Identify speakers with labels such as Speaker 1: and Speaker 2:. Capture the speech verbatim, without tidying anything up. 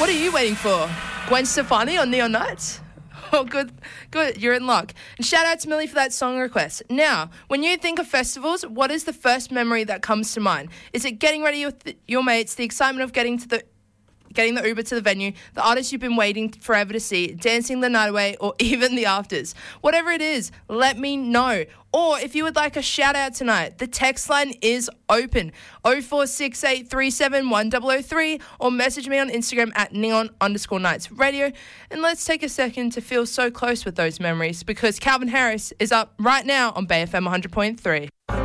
Speaker 1: What are you waiting for? Gwen Stefani on Neon Nights? Oh, good, good. You're in luck. And shout out to Millie for that song request. Now, when you think of festivals, what is the first memory that comes to mind? Is it getting ready with th- your mates, the excitement of getting to the getting the Uber to the venue, the artist you've been waiting forever to see, dancing the night away, or even the afters? Whatever it is, let me know. Or if you would like a shout out tonight, the text line is open, oh four six eight, three seven one zero zero three, or message me on Instagram at neon underscore nights radio. And let's take a second to feel so close with those memories, because Calvin Harris is up right now on Bay F M one hundred point three.